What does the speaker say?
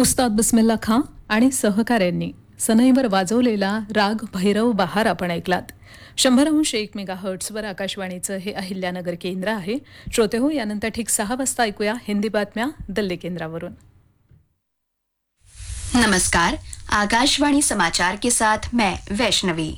उस्ताद बिस्मिल्ला खां आणि सहकाऱ्यांनी सनईवर वाजवलेला राग भैरव बहार आपण ऐकलात. 100.1 मेगाहर्ट्झवर आकाशवाणीचं हे अहिल्यानगर केंद्र आहे. श्रोते हो, यानंतर ठीक 6 वाजता ऐकूया हिंदी बातम्या दिल्ली केंद्रावरून. नमस्कार, आकाशवाणी समाचार के साथ मैं वैष्णवी.